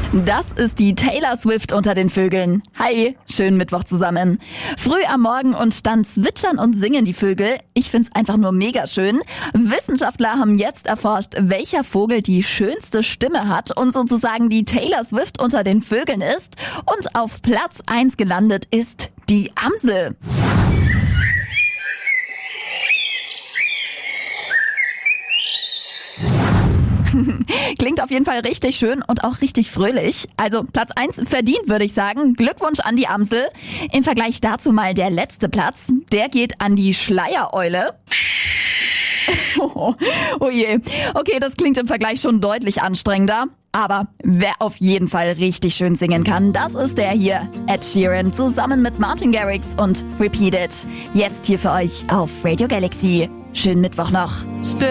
Das ist die Taylor Swift unter den Vögeln. Hi, schönen Mittwoch zusammen. Früh am Morgen und dann zwitschern und singen die Vögel. Ich find's einfach nur mega schön. Wissenschaftler haben jetzt erforscht, welcher Vogel die schönste Stimme hat und sozusagen die Taylor Swift unter den Vögeln ist. Und auf Platz 1 gelandet ist die Amsel. Klingt auf jeden Fall richtig schön und auch richtig fröhlich. Also Platz 1 verdient, würde ich sagen. Glückwunsch an die Amsel. Im Vergleich dazu mal der letzte Platz. Der geht an die Schleiereule. Oh je. Okay, das klingt im Vergleich schon deutlich anstrengender. Aber wer auf jeden Fall richtig schön singen kann, das ist der hier. Ed Sheeran zusammen mit Martin Garrix und Repeat It. Jetzt hier für euch auf Radio Galaxy. Schönen Mittwoch noch.